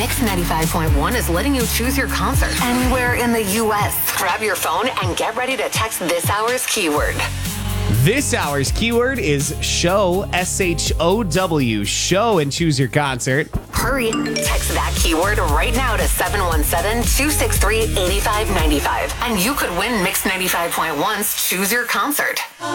Mix 95.1 is letting you choose your concert anywhere in the U.S. Grab your phone and get ready to text this hour's keyword. This hour's keyword is show, SHOW, show, and choose your concert. Hurry, text that keyword right now to 717-263-8595. And you could win Mix 95.1's Choose Your Concert.